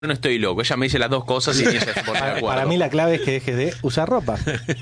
no estoy loco. Ella me dice las dos cosas y ella se pone de acuerdo. Para mí la clave es que dejes de usar ropa.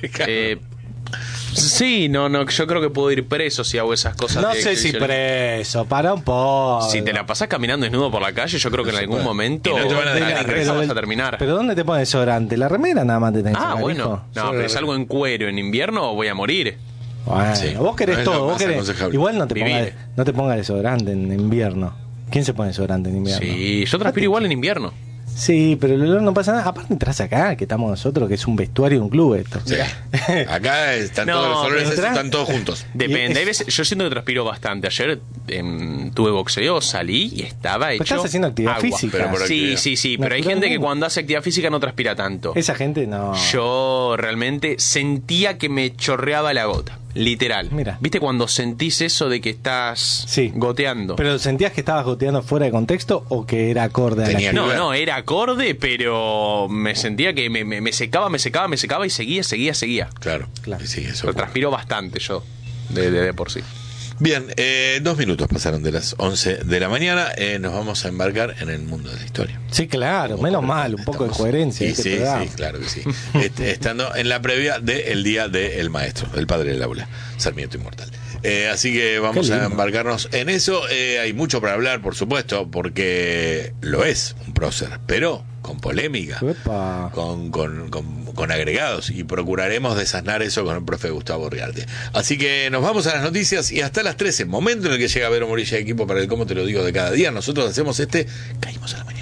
Sí, no, yo creo que puedo ir preso si hago esas cosas. No sé si preso, para un poco. Si te la pasás caminando desnudo por la calle, yo creo que en algún momento Y no te van a dejar ingresar, vas a terminar. ¿Pero dónde te pones desodorante? La remera nada más te tenés que sacar, Bueno. hijo. No, pero salgo en cuero en invierno, voy a morir. Bueno, Sí, vos querés no es lo todo, vos más querés. aconsejable. Igual no Vivir. te pongas desodorante en invierno. ¿Quién se pone desodorante en invierno? Sí, yo transpiro igual en invierno. Sí, pero el olor no pasa nada. Aparte entras acá, que estamos nosotros, que es un vestuario de un club esto. Sí. Acá están No, todos los olores, pero están todos juntos. Depende, hay veces, yo siento que transpiro bastante. Ayer tuve boxeo, salí y estaba hecho estás haciendo actividad agua. física. Pero por Sí, actividad. sí, pero hay gente que Naturalmente. cuando hace actividad física no transpira tanto. Esa gente no. Yo realmente sentía que me chorreaba la gota. Literal. Mira. ¿Viste cuando sentís eso de que estás Sí. goteando? ¿Pero sentías que estabas goteando fuera de contexto o que era acorde a la Tenía actividad? No, era acorde, pero me sentía que me secaba y seguía. Claro. Claro. Sí, eso Pero ocurre. transpiro bastante yo, de por sí. Bien, 2 minutos pasaron de las 11 de la mañana. Nos vamos a embarcar en el mundo de la historia. Sí, claro, menos mal, un poco de coherencia. Sí, este sí, programa. sí, claro que sí. Estando en la previa del Día del Maestro, del Padre del Aula, Sarmiento Inmortal. Así que vamos Qué a lindo. embarcarnos en eso. Hay mucho para hablar, por supuesto, porque lo es un prócer, pero con polémica, Epa. con agregados, y procuraremos desasnar eso con el profe Gustavo Riarte. Así que nos vamos a las noticias y hasta las 13, momento en el que llega Vero Morilla, equipo para el Cómo Te Lo Digo de cada día. Nosotros hacemos Caímos a la Mañana.